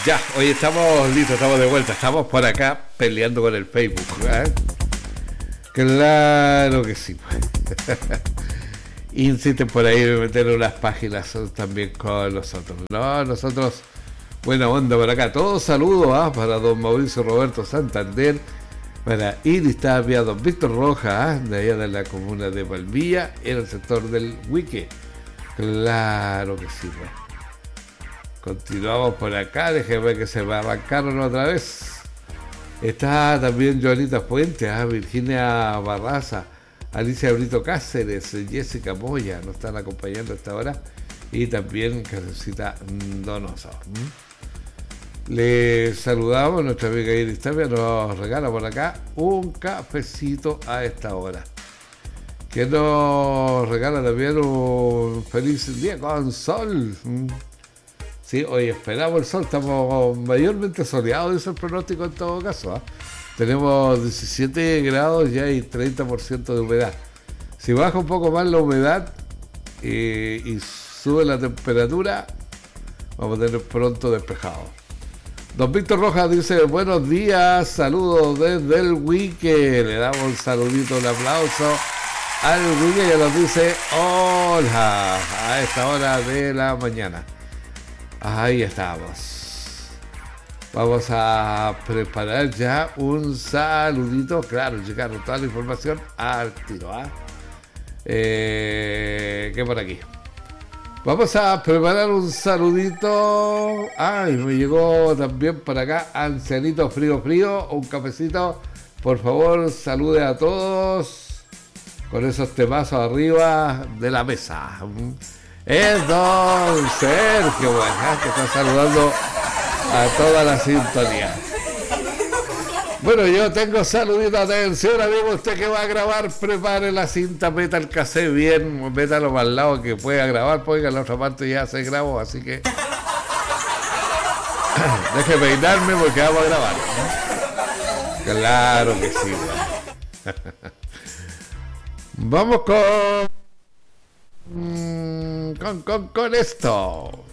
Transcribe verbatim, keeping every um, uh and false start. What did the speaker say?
Ya, hoy estamos listos, estamos de vuelta, estamos por acá peleando con el Facebook, ¿eh? Claro que sí. Insisten por ahí en meter unas páginas también con nosotros. No, nosotros, buena onda por acá. Todos saludos ¿eh? Para don Mauricio Roberto Santander, para Iris Tapia, don Víctor Rojas, ¿eh? De allá de la comuna de Valdivia, en el sector del Huique. Claro que sí, pues. Continuamos por acá, déjenme que se me arrancaron otra vez. Está también Joanita Fuentes, ¿eh? Virginia Barraza, Alicia Brito Cáceres, Jessica Moya, nos están acompañando a esta hora. Y también Carmencita Donoso. ¿Mm? Le saludamos, nuestra amiga Iris Tapia nos regala por acá un cafecito a esta hora. Que nos regala también un feliz día con sol. ¿Mm? Sí, hoy esperamos el sol, estamos mayormente soleados, dice el pronóstico en todo caso. ¿eh? Tenemos diecisiete grados y hay treinta por ciento de humedad. Si baja un poco más la humedad eh, y sube la temperatura, vamos a tener pronto despejado. Don Víctor Rojas dice, buenos días, saludos desde el Huique. Le damos un saludito, un aplauso al Huique que nos dice hola a esta hora de la mañana. Ahí estamos. Vamos a preparar ya un saludito. Claro, llegaron toda la información al tiro. ¿eh? Eh, ¿Qué por aquí? Vamos a preparar un saludito. Ay, me llegó también por acá Ancianito Frío Frío. Un cafecito. Por favor, salude a todos con esos temazos arriba de la mesa. Es don Sergio, bueno, que está saludando a toda la sintonía. Bueno, yo tengo saludito, atención amigo, usted que va a grabar, prepare la cinta, meta el cassette bien, métalo para el lado que pueda grabar, porque en la otra parte ya se grabó, así que deje peinarme porque vamos a grabar. ¿Eh? Claro que sí, bueno. Vamos con... Con, con, con esto.